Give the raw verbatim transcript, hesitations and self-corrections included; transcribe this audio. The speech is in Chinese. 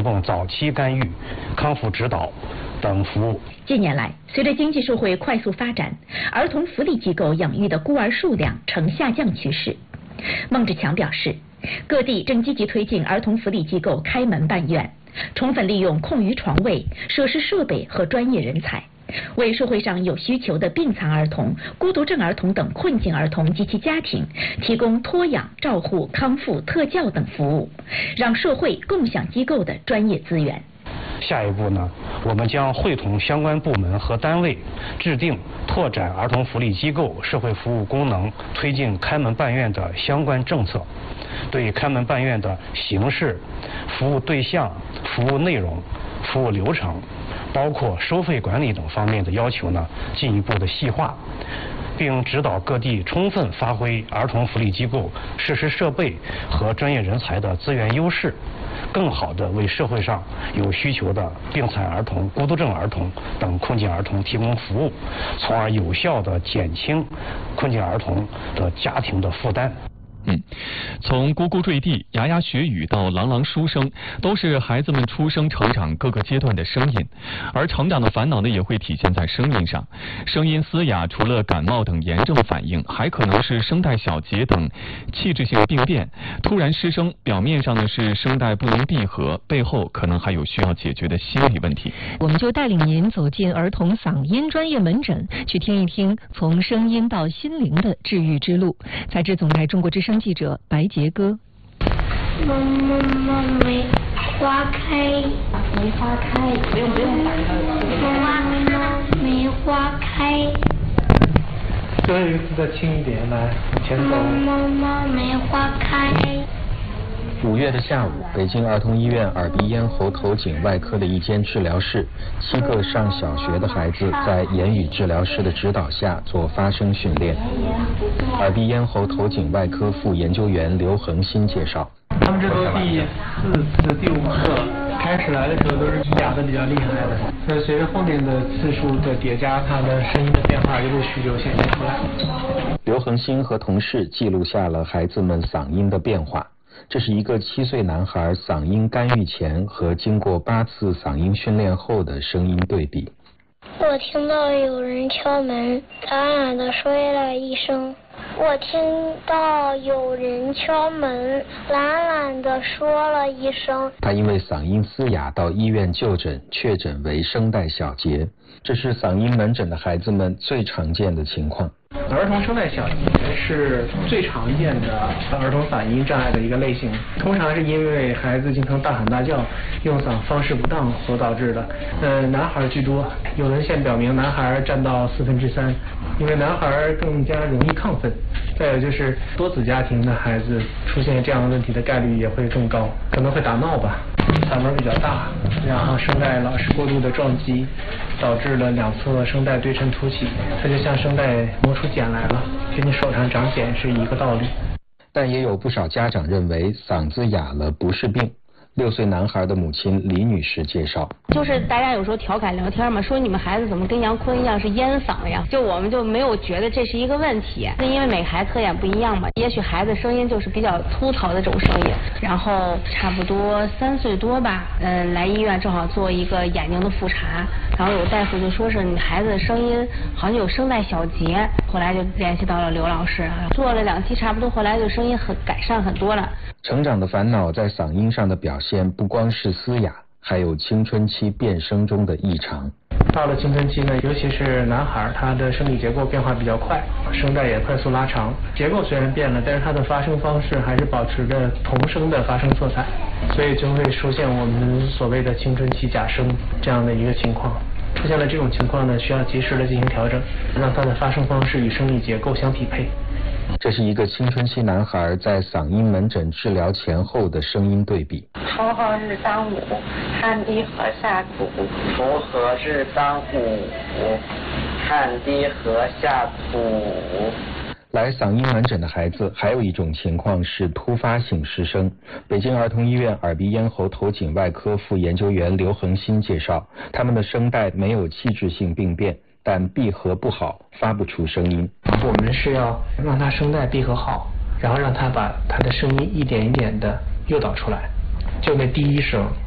供早期干预、康复指导等服务。 近年来，随着经济社会快速发展，儿童福利机构养育的孤儿数量呈下降趋势。孟志强表示，各地正积极推进儿童福利机构开门办院，充分利用空余床位、设施设备和专业人才，为社会上有需求的病残儿童、孤独症儿童等困境儿童及其家庭提供托养、照护、康复、特教等服务，让社会共享机构的专业资源。 下一步呢，我们将会同相关部门和单位，制定拓展儿童福利机构社会服务功能、推进开门办院的相关政策，对开门办院的形式、服务对象、服务内容、服务流程，包括收费管理等方面的要求呢，进一步的细化，并指导各地充分发挥儿童福利机构设施设备和专业人才的资源优势，更好地为社会上有需求的病残儿童、孤独症儿童等困境儿童提供服务，从而有效地减轻困境儿童的家庭的负担。 嗯，从呱呱坠地、牙牙学语到朗朗书声，都是孩子们出生成长各个阶段的声音。而成长的烦恼呢，也会体现在声音上。声音嘶哑，除了感冒等炎症反应，还可能是声带小结等器质性病变。突然失声，表面上呢是声带不能闭合，背后可能还有需要解决的心理问题。 我们就带领您走进儿童嗓音专业门诊，去听一听从声音到心灵的治愈之路。采自总台中国之声记者白杰哥。 么么么梅花开，梅花开，不用不用打么么梅花开。 最后一个字再轻一点，来往前走。 么么梅花开。 五月的下午，北京儿童医院耳鼻咽喉头颈外科的一间治疗室，七个上小学的孩子在言语治疗师的指导下做发声训练。耳鼻咽喉头颈外科副研究员刘恒新介绍， 他们这都第四次、第五次，开始来的时候都是哑的比较厉害的，所以随着后面的次数的叠加，他的声音的变化一陆续就显现出来。 刘恒新和同事记录下了孩子们嗓音的变化。这是一个七岁男孩嗓音干预前和经过八次嗓音训练后的声音对比。 我听到有人敲门，懒懒地说了一声。我听到有人敲门，懒懒地说了一声。 他因为嗓音嘶哑到医院就诊，确诊为声带小结。这是嗓音门诊的孩子们最常见的情况。 儿童声带小结是最常见的儿童嗓音障碍的一个类型，通常是因为孩子经常大喊大叫、用嗓方式不当所导致的。呃，男孩居多，有文献表明男孩占到四分之三，因为男孩更加容易亢奋。再有就是多子家庭的孩子出现这样的问题的概率也会更高，可能会打闹吧，嗓门比较大，然后声带老是过度的撞击，导致了两侧声带对称凸起，它就像声带磨出茧来了，跟你手上长茧是一个道理。 但也有不少家长认为嗓子哑了不是病。六岁男孩的母亲李女士介绍， 就是大家有时候调侃聊天嘛，说你们孩子怎么跟杨坤一样是烟嗓呀，就我们就没有觉得这是一个问题，因为每个孩子特点不一样嘛，也许孩子声音就是比较粗糙的这种声音，然后差不多三岁多吧，嗯，来医院正好做一个眼睛的复查，然后有大夫就说是你孩子的声音好像有声带小结，后来就联系到了刘老师，做了两期差不多，后来就声音很改善很多了。 成长的烦恼在嗓音上的表现不光是嘶哑，还有青春期变声中的异常。 到了青春期呢，尤其是男孩，他的生理结构变化比较快，声带也快速拉长，结构虽然变了，但是他的发声方式还是保持着童声的发声色彩，所以就会出现我们所谓的青春期假声这样的一个情况。出现了这种情况呢，需要及时的进行调整，让他的发声方式与生理结构相匹配。 这是一个青春期男孩在嗓音门诊治疗前后的声音对比。 锄禾日当午，汗滴禾下土。锄禾日当午，汗滴禾下土。 来嗓音门诊的孩子还有一种情况是突发性失声。北京儿童医院耳鼻咽喉头颈外科副研究员刘恒新介绍，他们的声带没有器质性病变，但闭合不好，发不出声音。 我们是要让他声带闭合好，然后让他把他的声音一点一点的诱导出来。就那第一声